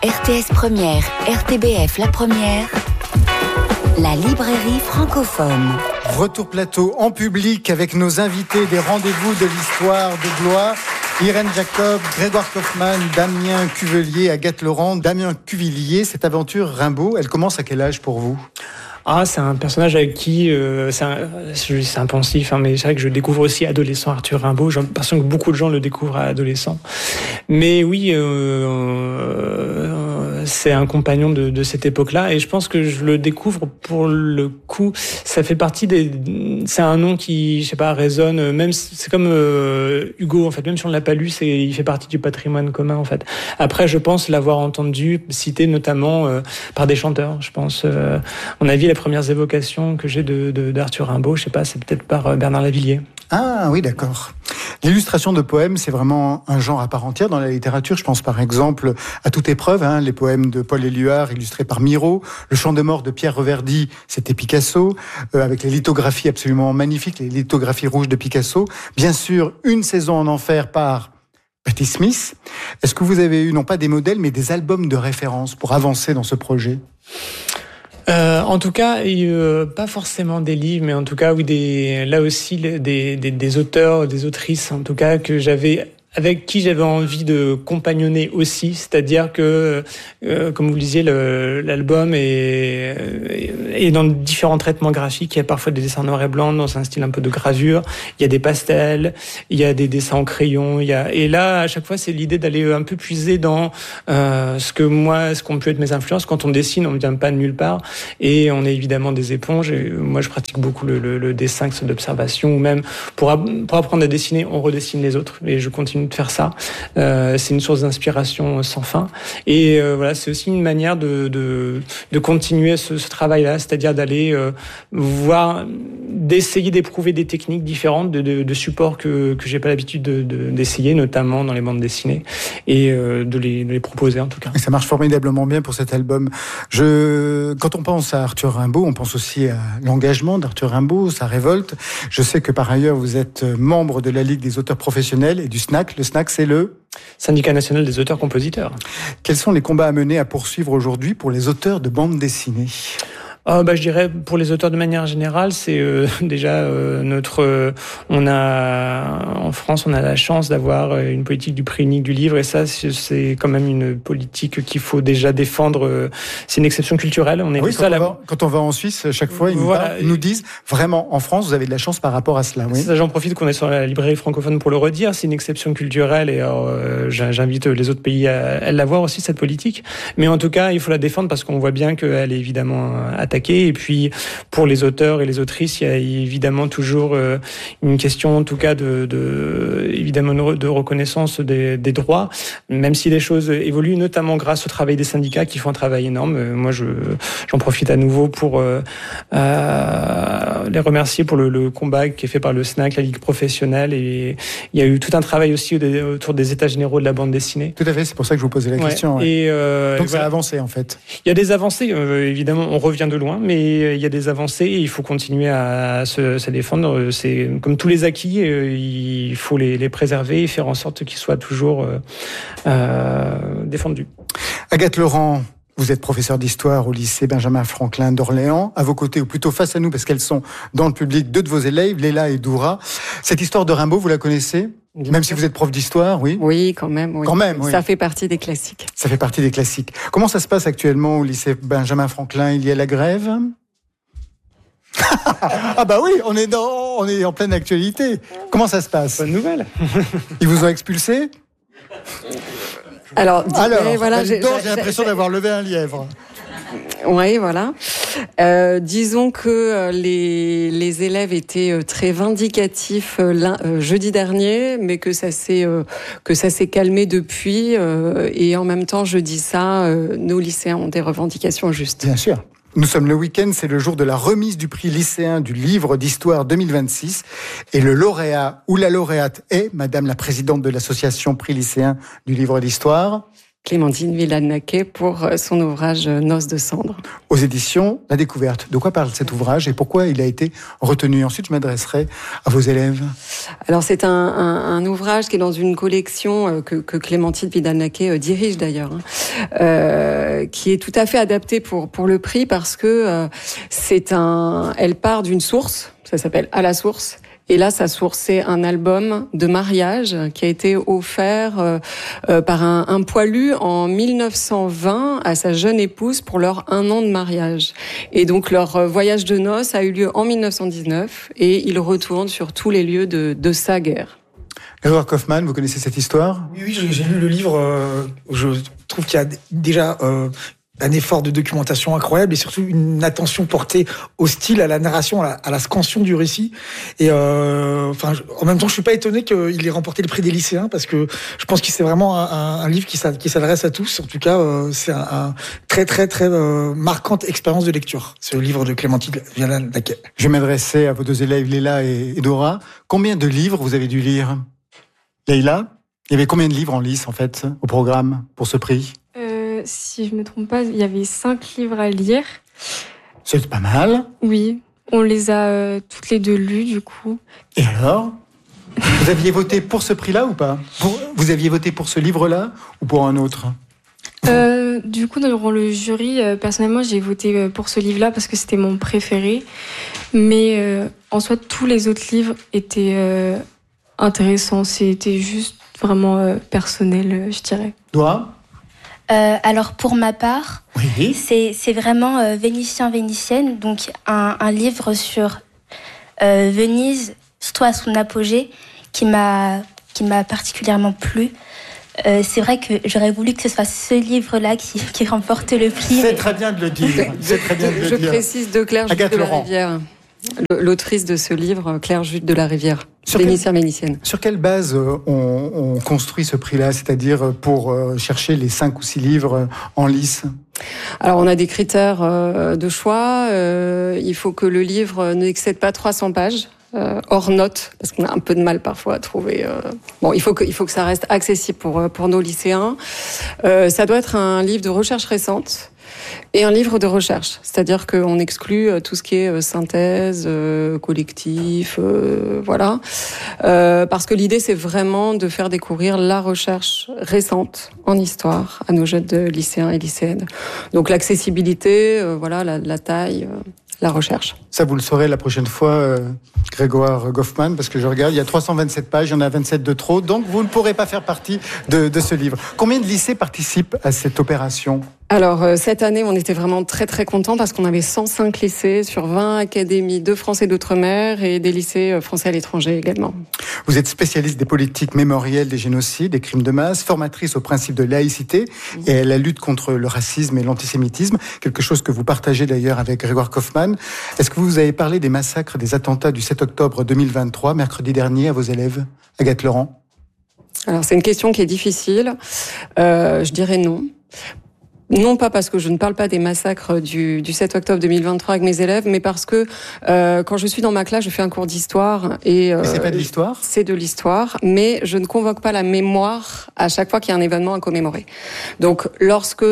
RTS Première, RTBF La Première, la librairie francophone. Retour plateau en public avec nos invités des rendez-vous de l'histoire de Blois. Irène Jacob, Grégoire Kaufmann, Damien Cuvelier, Agathe Laurent, Damien Cuvillier. Cette aventure Rimbaud, elle commence à quel âge pour vous ? C'est un personnage avec qui c'est impensif, mais c'est vrai que je découvre aussi adolescent Arthur Rimbaud. J'ai l'impression que beaucoup de gens le découvrent à adolescent. Mais oui, c'est un compagnon de cette époque-là, et je pense que je le découvre pour le coup. Ça fait partie c'est un nom qui, je sais pas, résonne. Même c'est comme Hugo, en fait. Même si on l'a pas lu, il fait partie du patrimoine commun, en fait. Après, je pense l'avoir entendu cité notamment par des chanteurs. Je pense, on a vu les premières évocations que j'ai d'Arthur Rimbaud, je sais pas, c'est peut-être par Bernard Lavilliers. Ah oui, d'accord. L'illustration de poèmes, c'est vraiment un genre à part entière dans la littérature. Je pense par exemple à Toute épreuve, les poèmes de Paul Éluard illustrés par Miro. Le Chant de mort de Pierre Reverdy, c'était Picasso, avec les lithographies absolument magnifiques, les lithographies rouges de Picasso. Bien sûr, Une saison en enfer par Patti Smith. Est-ce que vous avez eu, non pas des modèles, mais des albums de référence pour avancer dans ce projet ? En tout cas, pas forcément des livres, mais en tout cas, oui, des auteurs, des autrices, en tout cas, avec qui j'avais envie de compagnonner aussi, c'est-à-dire que, comme vous le disiez, l'album est dans différents traitements graphiques. Il y a parfois des dessins noir et blanc dans un style un peu de gravure. Il y a des pastels, il y a des dessins en crayon. Et là, à chaque fois, c'est l'idée d'aller un peu puiser dans ce qu'ont pu être mes influences. Quand on dessine, on ne vient pas de nulle part, et on est évidemment des éponges. Et moi, je pratique beaucoup le dessin, que ce soit d'observation, ou même pour apprendre à dessiner, on redessine les autres. Et je continue de faire ça. C'est une source d'inspiration sans fin. Et voilà, c'est aussi une manière de continuer ce travail-là, c'est-à-dire d'aller d'essayer d'éprouver des techniques différentes, de supports que j'ai pas l'habitude d'essayer, notamment dans les bandes dessinées, et de les proposer en tout cas. Et ça marche formidablement bien pour cet album. Quand on pense à Arthur Rimbaud, on pense aussi à l'engagement d'Arthur Rimbaud, sa révolte. Je sais que par ailleurs, vous êtes membre de la Ligue des auteurs professionnels et du SNAC. Le SNAC, c'est le Syndicat national des auteurs-compositeurs. Quels sont les combats à mener, à poursuivre aujourd'hui pour les auteurs de bande dessinée ? Je dirais pour les auteurs de manière générale, c'est déjà en France, on a la chance d'avoir une politique du prix unique du livre, et ça, c'est quand même une politique qu'il faut déjà défendre. C'est une exception culturelle. On est quand on va en Suisse, chaque fois, ils nous disent vraiment, en France, vous avez de la chance par rapport à cela. Oui. Ça, j'en profite qu'on est sur la librairie francophone pour le redire. C'est une exception culturelle, et j'invite les autres pays à l'avoir aussi, cette politique. Mais en tout cas, il faut la défendre parce qu'on voit bien qu'elle est évidemment attaquée. Et puis, pour les auteurs et les autrices, il y a évidemment toujours une question, en tout cas, évidemment, de reconnaissance des droits, même si les choses évoluent, notamment grâce au travail des syndicats qui font un travail énorme. Moi, j'en profite à nouveau pour les remercier pour le combat qui est fait par le SNAC, la Ligue professionnelle, et il y a eu tout un travail aussi autour des états généraux de la bande dessinée. Tout à fait, c'est pour ça que je vous posais la question. Ouais. Et donc ça a avancé, en fait. Il y a des avancées, évidemment, on revient de loin, mais il y a des avancées et il faut continuer à se défendre. C'est comme tous les acquis, il faut les préserver et faire en sorte qu'ils soient toujours défendus. Agathe Laurent, vous êtes professeure d'histoire au lycée Benjamin Franklin d'Orléans. À vos côtés, ou plutôt face à nous, parce qu'elles sont dans le public, deux de vos élèves, Léla et Doura. Cette histoire de Rimbaud, vous la connaissez ? Même si vous êtes prof d'histoire, oui. Oui, quand même. Oui. Quand même, oui. Ça fait partie des classiques. Ça fait partie des classiques. Comment ça se passe actuellement au lycée Benjamin Franklin ? Il y a la grève ? Ah bah oui, on est en pleine actualité. Comment ça se passe ? Bonne nouvelle. Ils vous ont expulsé ? Alors voilà, j'ai l'impression d'avoir levé un lièvre. Oui, voilà. Disons que les élèves étaient très vindicatifs jeudi dernier, mais que ça s'est calmé depuis. Et en même temps, je dis ça, nos lycéens ont des revendications justes. Bien sûr. Nous sommes le week-end, c'est le jour de la remise du prix lycéen du livre d'histoire 2026. Et le lauréat ou la lauréate est Madame la présidente de l'association Prix lycéen du livre d'histoire. Clémentine Villanes-Naquet pour son ouvrage Noces de cendres. Aux éditions La Découverte. De quoi parle cet ouvrage et pourquoi il a été retenu? Ensuite, je m'adresserai à vos élèves. Alors, c'est un ouvrage qui est dans une collection que Clémentine Villanes-Naquet dirige d'ailleurs, qui est tout à fait adaptée pour le prix parce que elle part d'une source, ça s'appelle À la source. Et là, sa source, c'est un album de mariage qui a été offert par un poilu en 1920 à sa jeune épouse pour leur 1 an de mariage. Et donc, leur voyage de noces a eu lieu en 1919 et ils retournent sur tous les lieux de sa guerre. Grégoire Kaufmann, vous connaissez cette histoire? Oui, j'ai lu le livre. Je trouve qu'il y a déjà un effort de documentation incroyable et surtout une attention portée au style, à la narration, à la scansion du récit. Et en même temps, je suis pas étonné qu'il ait remporté le prix des lycéens parce que je pense que c'est vraiment un livre qui s'adresse à tous. En tout cas, c'est un très très très marquante expérience de lecture, ce livre de Clémentine Villanes-Naquet. Je vais m'adresser à vos 2 élèves, Léla et Dora. Combien de livres vous avez dû lire? Léla, il y avait combien de livres en lice en fait au programme pour ce prix? Si je me trompe pas, il y avait 5 livres à lire. C'est pas mal. Oui, on les a toutes les 2 lus du coup. Et alors? Vous aviez voté pour ce prix-là ou pas? Vous aviez voté pour ce livre-là ou pour un autre? Du coup, durant le jury, personnellement, j'ai voté pour ce livre-là parce que c'était mon préféré. Mais en soi, tous les autres livres étaient intéressants. C'était juste vraiment personnel, je dirais. Toi? Alors pour ma part, oui. c'est vraiment Vénitien-Vénitienne, donc un livre sur Venise, surtout à son apogée, qui m'a particulièrement plu. C'est vrai que j'aurais voulu que ce soit ce livre-là qui remporte le prix. C'est très bien de le dire. Je précise de Claire Jude de la Rivière, l'autrice de ce livre, Claire Jude de la Rivière. Vénitienne. Sur quelle base on construit ce prix-là, c'est-à-dire pour chercher les 5 ou 6 livres en lice? Alors, on a des critères de choix. Il faut que le livre n'excède pas 300 pages. Hors notes, parce qu'on a un peu de mal parfois à trouver. Bon, il faut que ça reste accessible pour nos lycéens. Ça doit être un livre de recherche récente et un livre de recherche, c'est-à-dire qu'on exclut tout ce qui est synthèse, collectif, voilà. Parce que l'idée, c'est vraiment de faire découvrir la recherche récente en histoire à nos jeunes lycéens et lycéennes. Donc l'accessibilité, voilà, la taille. La recherche. Ça, vous le saurez la prochaine fois, Grégoire Kaufmann, parce que je regarde, il y a 327 pages, il y en a 27 de trop, donc vous ne pourrez pas faire partie de ce livre. Combien de lycées participent à cette opération ? Alors, cette année, on était vraiment très très contents parce qu'on avait 105 lycées sur 20 académies de français d'outre-mer et des lycées français à l'étranger également. Vous êtes spécialiste des politiques mémorielles des génocides, des crimes de masse, formatrice au principe de laïcité et à la lutte contre le racisme et l'antisémitisme, quelque chose que vous partagez d'ailleurs avec Grégoire Kaufmann. Est-ce que vous avez parlé des massacres, des attentats du 7 octobre 2023, mercredi dernier, à vos élèves, Agathe Laurent ? Alors, c'est une question qui est difficile. Je dirais non. Non pas parce que je ne parle pas des massacres du 7 octobre 2023 avec mes élèves, mais parce que quand je suis dans ma classe, je fais un cours d'histoire. Mais c'est pas de l'histoire ? C'est de l'histoire, mais je ne convoque pas la mémoire à chaque fois qu'il y a un événement à commémorer. Donc lorsque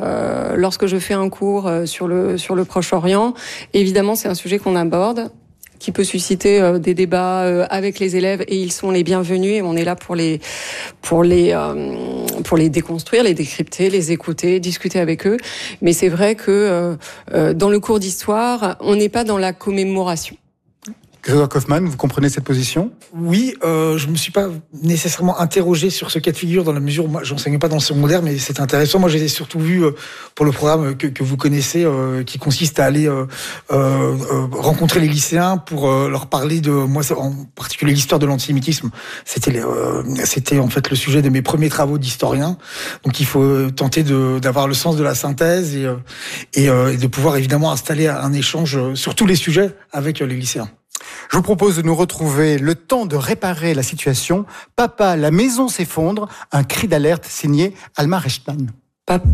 je fais un cours sur le Proche-Orient, évidemment c'est un sujet qu'on aborde, qui peut susciter des débats avec les élèves et ils sont les bienvenus et on est là pour les déconstruire, les décrypter, les écouter, discuter avec eux. Mais c'est vrai que dans le cours d'histoire, on n'est pas dans la commémoration. Grégoire Kaufmann, vous comprenez cette position ? Oui, je me suis pas nécessairement interrogé sur ce cas de figure dans la mesure où moi j'enseigne pas dans le secondaire, mais c'est intéressant. Moi, j'ai surtout vu pour le programme que vous connaissez, qui consiste à aller rencontrer les lycéens pour leur parler de moi, en particulier l'histoire de l'antisémitisme. C'était en fait le sujet de mes premiers travaux d'historien. Donc il faut tenter d'avoir le sens de la synthèse et de pouvoir évidemment installer un échange sur tous les sujets avec les lycéens. Je vous propose de nous retrouver le temps de réparer la situation. Papa, la maison s'effondre, un cri d'alerte signé Alma Reichmann. Papa.